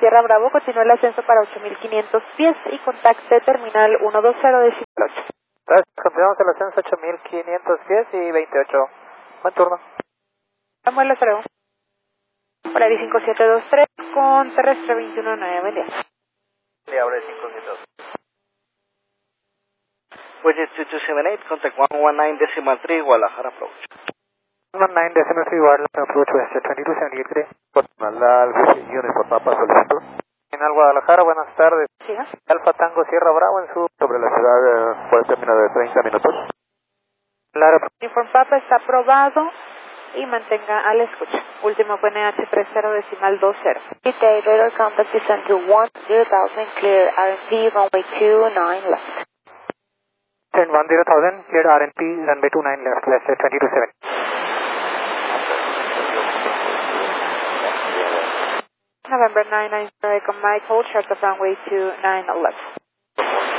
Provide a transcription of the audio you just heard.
Sierra Bravo, continúe el ascenso para 8.500 pies y contacte terminal 120 de 8. Gracias, continuamos el ascenso 8.500 pies y 28. Buen turno. Vamos a la 0. Polaris 5723 con terrestre 219, buen día. Sí, ahora es 502. Widget 2278, contact 119.3, Guadalajara approach. 19.3 Guadalajara approach west 2278 today. Alfa Unit por Papa solicitud. Final Guadalajara, buenas tardes. Siga. Alfa Tango Sierra Bravo en su sobre la ciudad por el término de 30 minutos. Inform Papa está aprobado y mantenga a la escucha. Último PNH 30.20. Today, radar contact descend to 10,000, clear RMP runway 29 left. Turn 10,000, cleared RNP, runway 29 left, left 22.7. November 990 Echo Mike, hold short of runway 29 left.